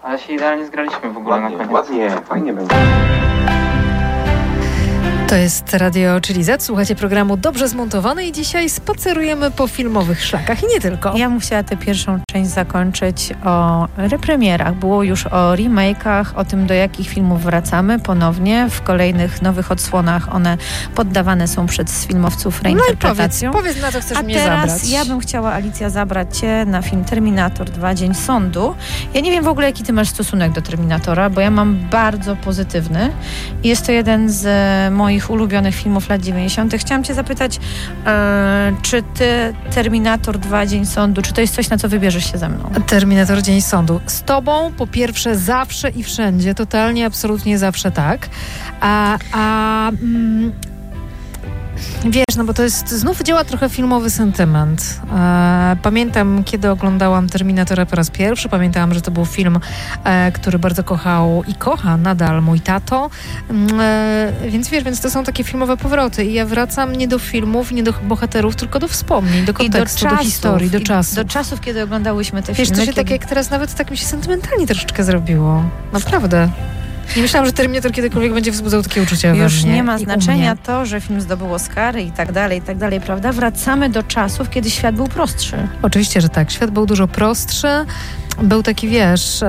Ale się idealnie zgraliśmy w ogóle na koniec. Ładnie, fajnie będzie. To jest Radio Chili Z. Słuchacie programu Dobrze Zmontowany i dzisiaj spacerujemy po filmowych szlakach i nie tylko. Ja bym chciała tę pierwszą część zakończyć o repremierach. Było już o remake'ach, o tym, do jakich filmów wracamy ponownie. W kolejnych nowych odsłonach one poddawane są przez filmowców reinterpretacją. No i powiedz na co chcesz mnie zabrać. A teraz ja bym chciała, Alicja, zabrać Cię na film Terminator 2 Dzień Sądu. Ja nie wiem w ogóle, jaki Ty masz stosunek do Terminatora, bo ja mam bardzo pozytywny. Jest to jeden z moich ulubionych filmów lat 90. Chciałam Cię zapytać, czy Ty Terminator 2 Dzień Sądu, czy to jest coś, na co wybierzesz się ze mną? Terminator Dzień Sądu. Z Tobą po pierwsze zawsze i wszędzie, totalnie, absolutnie zawsze tak. Wiesz, no bo to jest, znów działa trochę filmowy sentyment. Pamiętam, kiedy oglądałam Terminatora po raz pierwszy, pamiętałam, że to był film, który bardzo kochał i kocha nadal mój tato. Więc wiesz, więc to są takie filmowe powroty i ja wracam nie do filmów, nie do bohaterów, tylko do wspomnień, do kontekstu, do historii, do czasu. Do czasów, kiedy oglądałyśmy te filmy. Wiesz, to się tak jak teraz nawet tak mi się sentymentalnie troszeczkę zrobiło. Naprawdę. Nie myślałam, że Terminator kiedykolwiek będzie wzbudzał takie uczucia we Już mnie nie ma znaczenia to, że film zdobył Oscary i tak dalej, prawda? Wracamy do czasów, kiedy świat był prostszy. Oczywiście, że tak. Świat był dużo prostszy. Był taki, wiesz...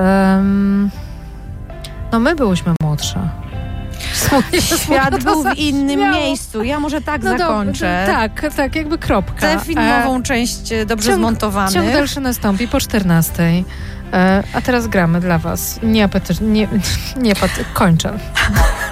no my byłyśmy młodsze. Świat był w innym miejscu. Ja może tak zakończę. Tak, jakby kropka. Tę filmową część dobrze zmontowanych. Ciąg dalszy nastąpi po 14:00. A teraz gramy dla was. Kończę.